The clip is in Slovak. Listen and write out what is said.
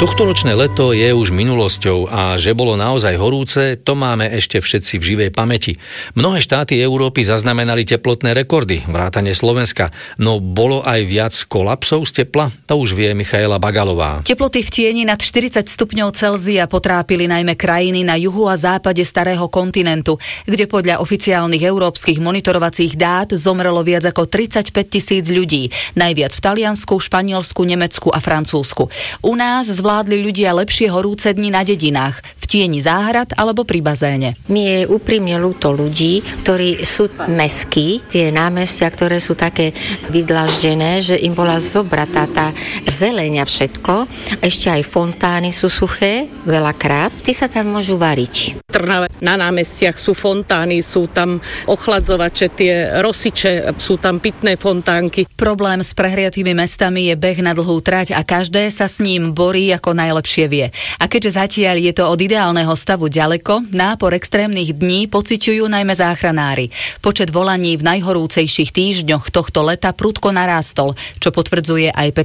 Tohtoročné leto je už minulosťou a že bolo naozaj horúce, to máme ešte všetci v živej pamäti. Mnohé štáty Európy zaznamenali teplotné rekordy, vrátane Slovenska, no bolo aj viac kolapsov z tepla? To už vie Michaela Bagalová. Teploty v tieni nad 40 stupňov Celzia potrápili najmä krajiny na juhu a západe starého kontinentu, kde podľa oficiálnych európskych monitorovacích dát zomrelo viac ako 35 000 ľudí, najviac v Taliansku, Španielsku, Nemecku a Francúzsku. U nás zvládli ľudia lepšie horúce dni na dedinách, v tieni záhrad alebo pri bazéne. Mi je úprimne ľúto ľudí, ktorí sú mestskí, tie námestia, ktoré sú také vydlaždené, že im bola zobratá tá zeleň a všetko. Ešte aj fontány sú suché, veľakrát. Tí sa tam môžu variť. V Trnave na námestiach sú fontány, sú tam ochladzovače, tie rosiče, sú tam pitné fontánky. Problém s prehriatými mestami je beh na dlhú trať a každé sa s ním borí ako najlepšie vie. A keďže zatiaľ je to od ideálneho stavu ďaleko, nápor extrémnych dní pociťujú najmä záchranári. Počet volaní v najhorúcejších týždňoch tohto leta prudko narástol, čo potvrdzuje aj